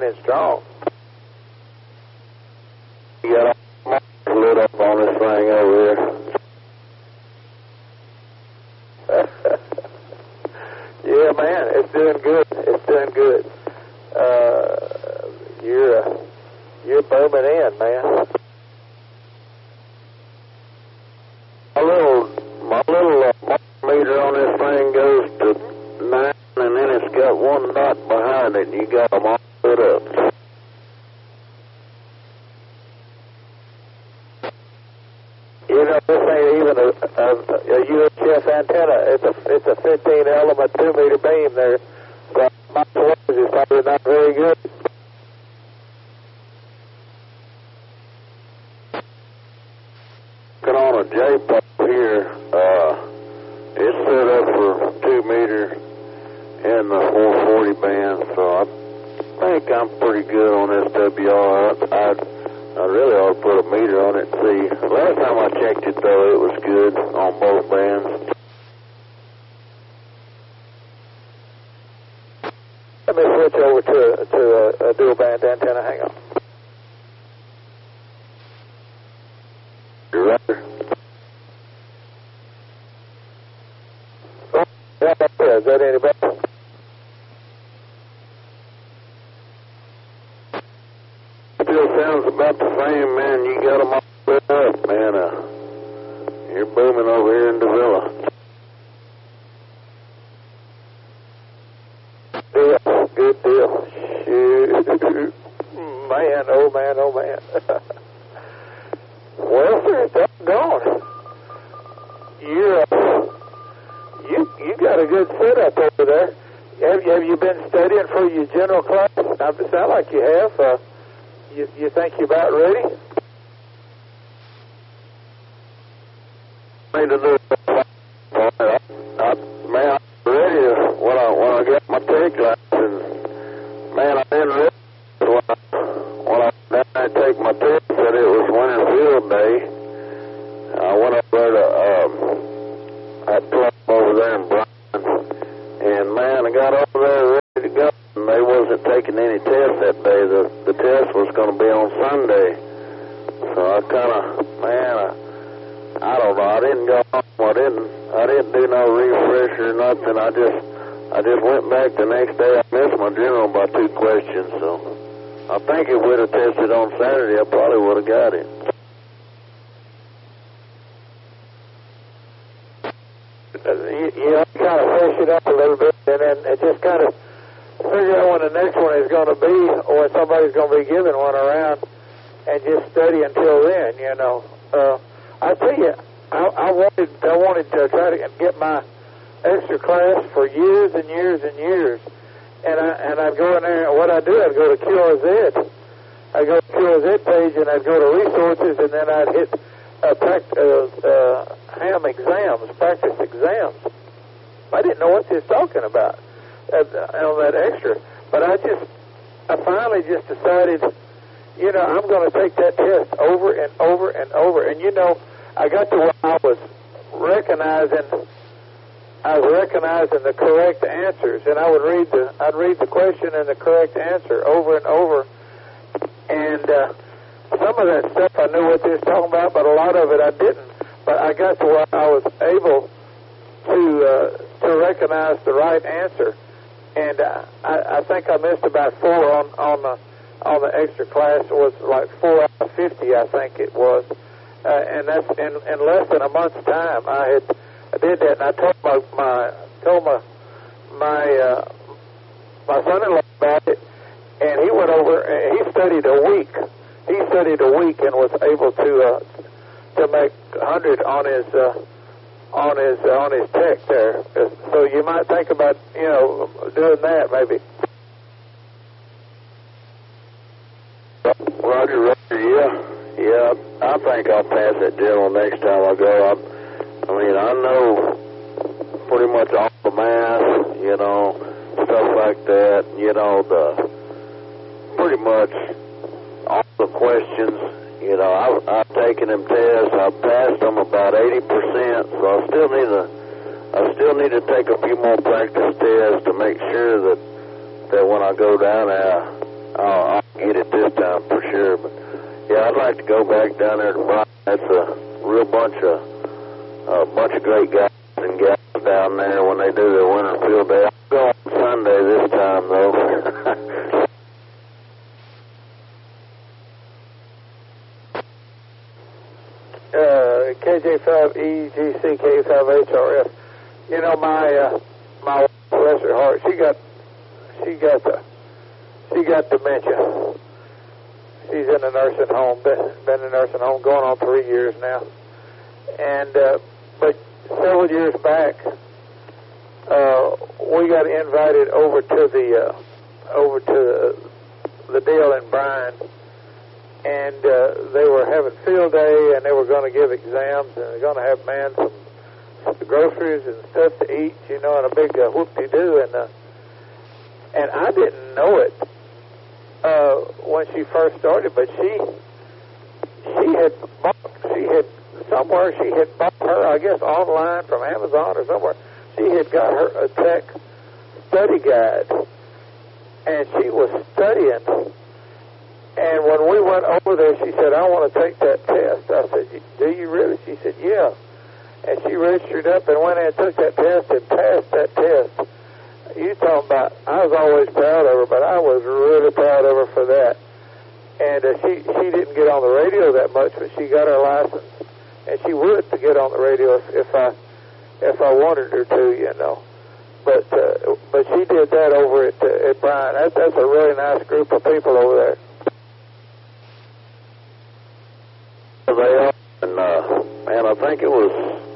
and strong. You got all the lit up on this thing over here. Yeah, man, it's doing good. It's doing good. You're booming in, man. My little meter on this thing goes to 9, and then it's got one dot behind it, and you got them all lit up. You know, this ain't even a UHF antenna. It's a 15 element 2 meter beam there. So my wattage is probably not very good. Looking on a J-pop here, it's set up for 2 meter in the 440 band, so I think I'm pretty good on SWR. I really ought to put a meter on it and see. Last time I checked it, though, it was good on both bands. Let me switch over to a dual band antenna. Hang on. You're right. Is that any better? Still sounds about the same, man. You got them all lit up, man. You're booming over here in Davila. Yeah, good deal. Shoot. Man, oh man, oh man. Well, sir, it's doggone. You got a good setup over there. Have you been studying for your general class? It sounds like you have. You think you're about ready? Need to do man, I'm ready when I got my tech license. Man, I didn't realize when I take my test that it was winter field day. I went up there to that club over there in Bryan, and man, I got over there ready to go. And they wasn't taking any tests that day. The test was going to be on Sunday. So I kind of, man, I don't know. I didn't go home. I didn't do no refresher or nothing. I just went back the next day. I missed my general by 2 questions. So I think if we'd have tested on Saturday, I probably would have got it. You kind of fresh it up a little bit, and then it just kind of figure out when the next one is going to be, or when somebody's going to be giving one around, and just study until then, you know. I tell you, I wanted to try to get my extra class for years and years and years, and I'd go in there, and what I'd do, I'd go to QRZ. I'd go to QRZ page, and I'd go to resources, and then I'd hit ham exams, practice exams. I didn't know what they was talking about on that extra, but I finally just decided, you know, I'm going to take that test over and over and over. And you know, I got to where I was recognizing the correct answers, and I'd read the question and the correct answer over and over. And some of that stuff I knew what they was talking about, but a lot of it I didn't. But I got to where I was able to recognize the right answer. And I think I missed about 4 on the extra class. It was like 4 out of 50, I think it was. And that's in less than a month's time. I did that, and I told my son-in-law about it, and he went over. He studied a week. He studied a week and was able to make 100 on his tech there. So you might think about, you know, doing that maybe. Roger, yeah. I think I'll pass that general next time I go. I mean, I know pretty much all the math, you know, stuff like that. You know, pretty much all the questions. You know, I've taken them tests. I've passed them about 80%. So I still need to take a few more practice tests to make sure that when I go down there, I'll get it this time for sure. But yeah, I'd like to go back down there to Bryan. That's a real bunch of great guys and gals down there when they do their winter field day. I'll go on Sunday this time though. KJ5EGCK5HRF. You know, my wife, bless her heart, she got dementia. She's in a nursing home. Been in a nursing home going on 3 years now. And but several years back, we got invited over to the deal in Bryan. And they were having field day, and they were going to give exams, and they're going to have some groceries and stuff to eat, you know, and a big whoop-de-doo. And I didn't know it when she first started, but she had bought her, I guess, online from Amazon or somewhere. She had got her a tech study guide, and she was studying. And when we went over there, she said, I want to take that test. I said, do you really? She said, yeah. And she registered up and went in and took that test and passed that test. You talking about, I was always proud of her, but I was really proud of her for that. And she didn't get on the radio that much, but she got her license. And she would to get on the radio if I wanted her to, you know. But she did that over at Bryan. That's a really nice group of people over there. They are, and man, I think it was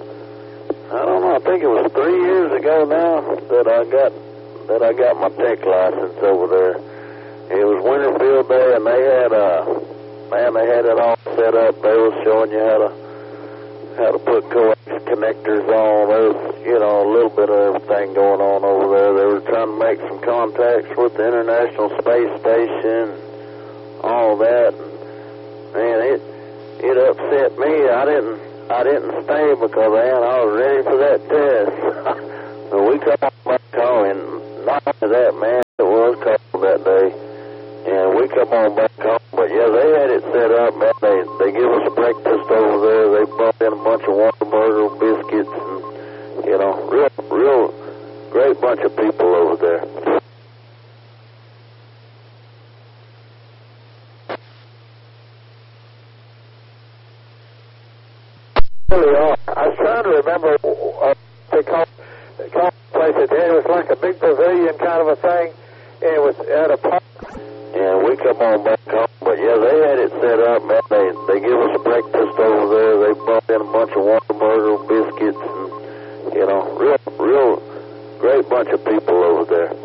3 years ago now that I got my tech license over there. It was winter field day, and they had it all set up. They were showing you how to put coax connectors on. There was, you know, a little bit of everything going on over there. They were trying to make some contacts with the International Space Station, all that. Man, it upset me. I didn't stay because I was ready for that test. So we come back home, and not only that, man, it was cold that day. And we come on back home, but yeah, they had it set up, man. They give us breakfast over there. They brought in a bunch of Whataburger biscuits, and you know, real great bunch of people over there. Really are. I was trying to remember they called the place it. It was like a big pavilion kind of a thing. And it was at a park. And we come on back home, but yeah, they had it set up, man. They give us breakfast over there. They brought in a bunch of Whataburger biscuits, and you know, real great bunch of people over there.